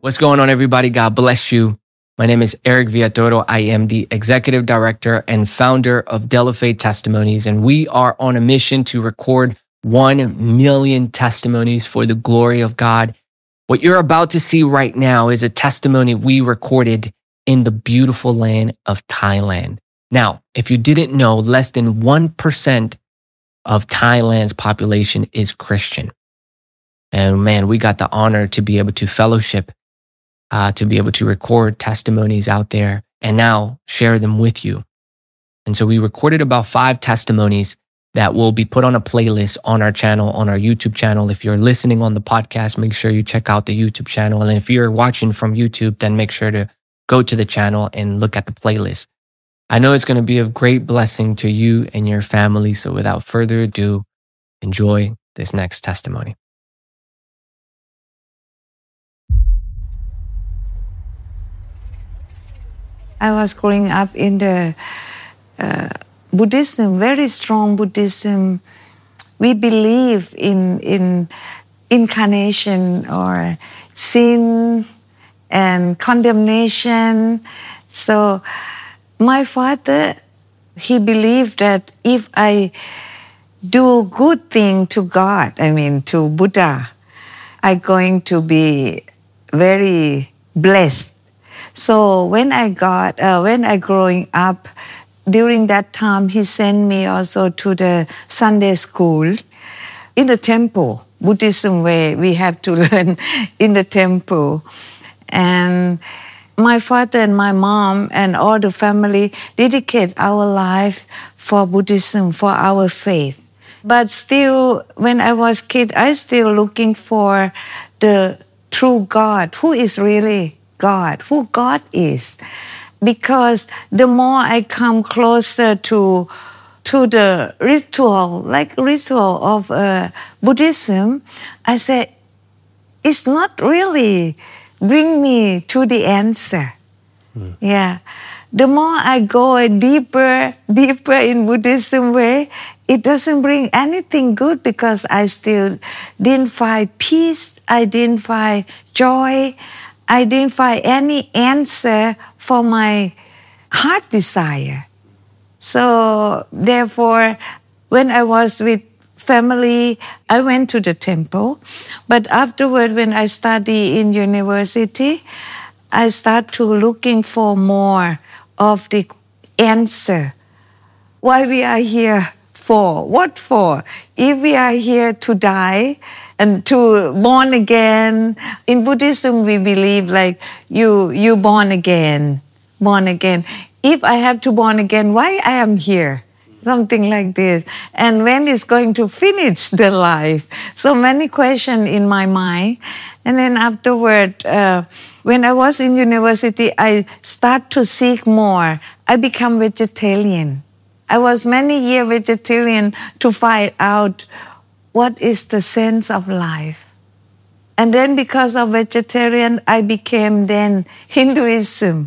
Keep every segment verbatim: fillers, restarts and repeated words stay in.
What's going on, everybody? God bless you. My name is Eric Villatoro. I am the executive director and founder of De La Fe Testimonies, and we are on a mission to record one million testimonies for the glory of God. What you're about to see right now is a testimony we recorded in the beautiful land of Thailand. Now, if you didn't know, less than one percent of Thailand's population is Christian. And man, we got the honor to be able to fellowship, uh, to be able to record testimonies out there and now share them with you. And so we recorded about five testimonies that will be put on a playlist on our channel, on our YouTube channel. If you're listening on the podcast, make sure you check out the YouTube channel. And if you're watching from YouTube, then make sure to go to the channel and look at the playlist. I know it's going to be of great blessing to you and your family. So without further ado, enjoy this next testimony. I was growing up in the uh, Buddhism, very strong Buddhism. We believe in, in incarnation or sin and condemnation. So my father, he believed that if I do good thing to God, I mean to Buddha, I'm going to be very blessed. So when I got, uh, when I growing up, during that time, he sent me also to the Sunday school in the temple, Buddhism way. We have to learn in the temple. And my father and my mom and all the family dedicate our life for Buddhism, for our faith. But still, when I was a kid, I still looking for the true God, who is really God, who God is. Because the more I come closer to, to the ritual, like ritual of uh, Buddhism, I say, it's not really bring me to the answer. Mm. Yeah. The more I go deeper, deeper in Buddhism way, it doesn't bring anything good because I still didn't find peace, I didn't find joy, I didn't find any answer for my heart desire. So therefore, when I was with family, I went to the temple. But afterward, when I study in university, I start to looking for more of the answer. Why we are here for? What for? If we are here to die and to born again, in Buddhism we believe like you you born again, born again. If I have to born again, why I am here? Something like this. And when is going to finish the life? So many questions in my mind. And then afterward, uh, when I was in university, I start to seek more. I become vegetarian. I was many years vegetarian to find out what is the sense of life. And then because of vegetarian, I became then Hinduism.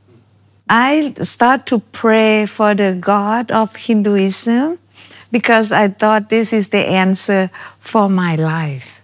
I start to pray for the God of Hinduism because I thought this is the answer for my life.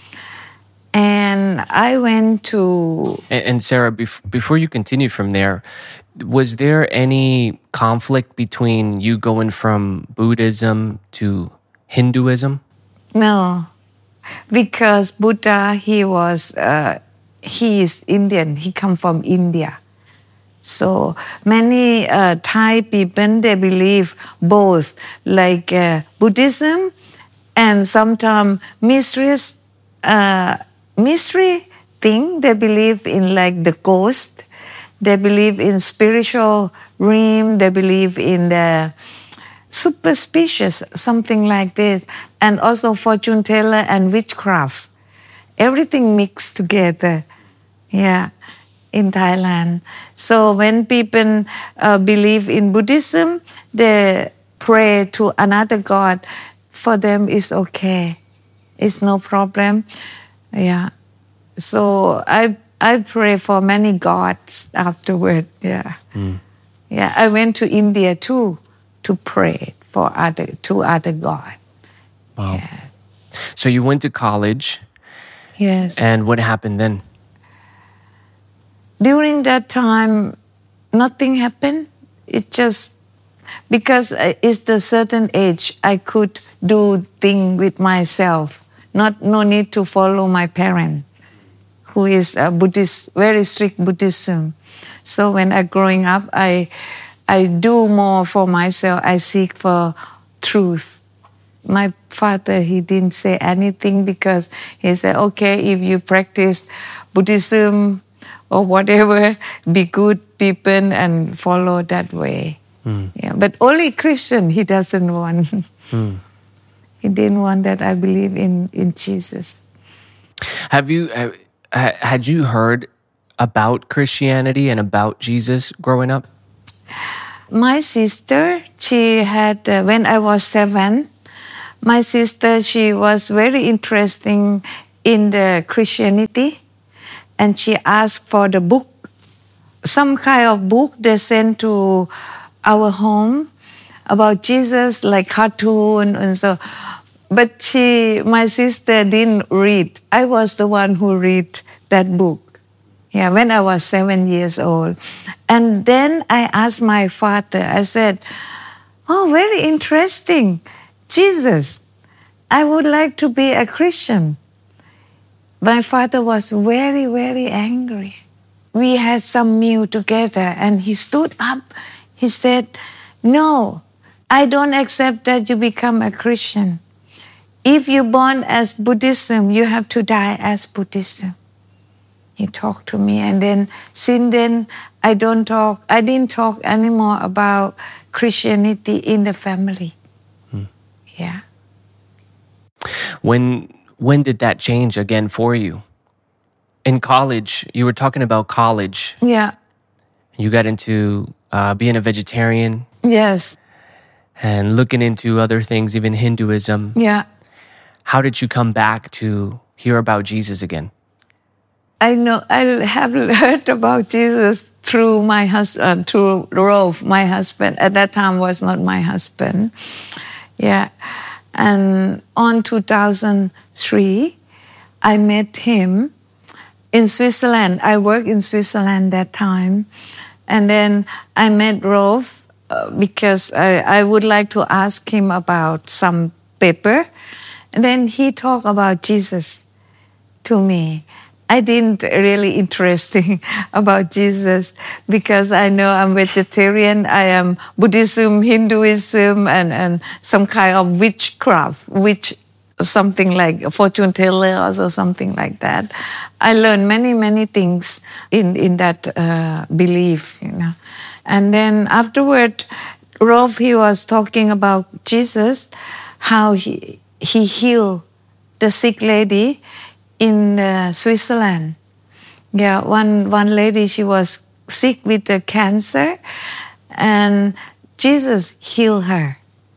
And I went to... And, and Sarah, bef- before you continue from there, was there any conflict between you going from Buddhism to Hinduism? No, because Buddha, he was, uh, he is Indian, he come from India. So many uh, Thai people, they believe both, like uh, Buddhism and sometimes mysterious, uh, mystery thing. They believe in like the ghost. They believe in spiritual realm. They believe in the superstitious, something like this. And also fortune teller and witchcraft. Everything mixed together. Yeah. In Thailand. So when people uh, believe in Buddhism, they pray to another God. For them, it's okay. It's no problem. Yeah. So I I pray for many gods afterward. Yeah. Mm. Yeah. I went to India too to pray for other to other gods. Wow. Yeah. So you went to college. Yes. And what happened then? during that time, nothing happened. It just, because it's the certain age, I could do things with myself. Not, no need to follow my parent, who is a Buddhist, very strict Buddhism. So when I growing up, I, I do more for myself. I seek for truth. My father, he didn't say anything because he said, okay, if you practice Buddhism or whatever, be good people and follow that way. Mm. Yeah, but only Christian, he doesn't want. Mm. He didn't want that. I believe in, in Jesus. Have you have, had you heard about Christianity and about Jesus growing up? My sister, she had, uh, when I was seven, my sister, she was very interesting in the Christianity, and she asked for the book, some kind of book they sent to our home about Jesus, like cartoon and so. But she, my sister didn't read. I was the one who read that book. Yeah, when I was seven years old. And then I asked my father, I said, oh, very interesting. Jesus, I would like to be a Christian. My father was very, very angry. We had some meal together and he stood up. He said, no, I don't accept that you become a Christian. If you're born as Buddhism, you have to die as Buddhism. He talked to me, and then since then, I don't talk, I didn't talk anymore about Christianity in the family. Hmm. Yeah. When, when did that change again for you? In college, you were talking about college. Yeah. You got into uh, being a vegetarian. Yes. And looking into other things, even Hinduism. Yeah. How did you come back to hear about Jesus again? I know I have heard about Jesus through my husband, through Rolf, my husband. At that time, was not my husband. Yeah, and on two thousand three, I met him in Switzerland. I worked in Switzerland that time, and then I met Rolf uh, because I, I would like to ask him about some paper. And then he talked about Jesus to me. I didn't really interesting about Jesus because I know I'm vegetarian, I am Buddhism, Hinduism, and, and some kind of witchcraft, witch, something like fortune tellers or something like that. I learned many, many things in, in that uh, belief, you know. And then afterward, Rolf, he was talking about Jesus, how he he healed the sick lady in uh, Switzerland. Yeah, one one lady, she was sick with the cancer, and Jesus healed her.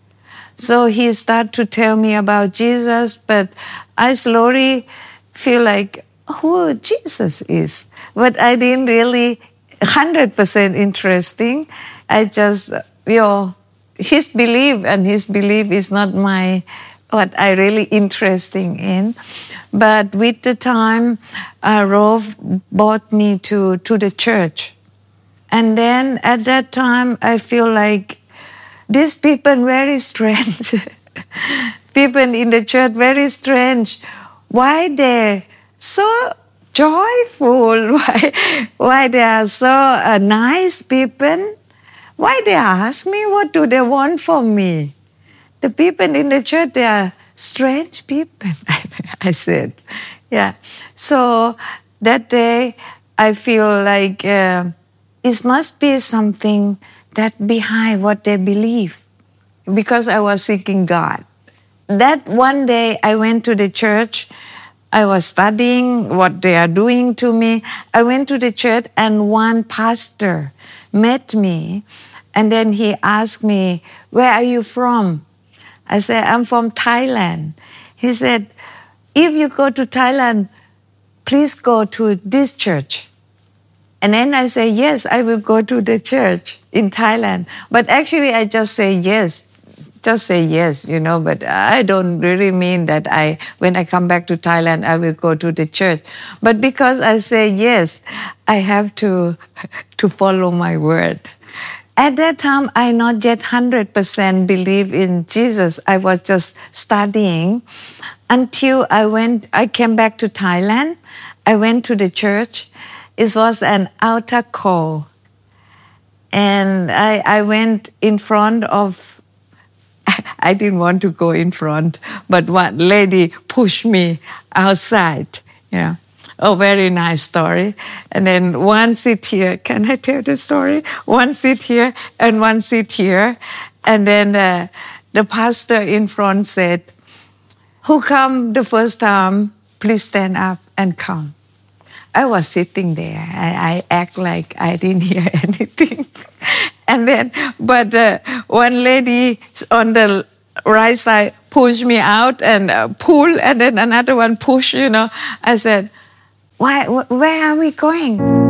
So he started to tell me about Jesus, but I slowly feel like, who Jesus is. But I didn't really one hundred percent interesting. I just, you know, his belief, and his belief is not my, what I really interesting in. But with the time, uh, Rolf brought me to, to the church. And then at that time, I feel like these people very strange. People in the church very strange. Why they so joyful? Why, why they are so uh, nice people? Why they ask me what do they want from me? The people in the church, they are strange people, I said. Yeah. So that day, I feel like uh, it must be something that behind what they believe, because I was seeking God. That one day, I went to the church. I was studying what they are doing to me. I went to the church, and one pastor met me, and then he asked me, "Where are you from?" I said, "I'm from Thailand." He said, "If you go to Thailand, please go to this church." And then I say, "Yes, I will go to the church in Thailand." But actually, I just say yes just say yes, you know, but I don't really mean that I, when I come back to Thailand, I will go to the church. But because I say yes, I have to, to follow my word. At that time, I not yet one hundred percent believe in Jesus. I was just studying until I went, I came back to Thailand. I went to the church. It was an altar call. And I, I went in front of, I didn't want to go in front, but one lady pushed me outside. Yeah. Oh, very nice story. And then one seat here. Can I tell the story? One seat here and one seat here. And then uh, the pastor in front said, who come the first time, please stand up and come. I was sitting there. I, I act like I didn't hear anything. And then, but uh, one lady on the right side pushed me out and uh, pulled, and then another one pushed, you know. I said, Why, wh- where are we going?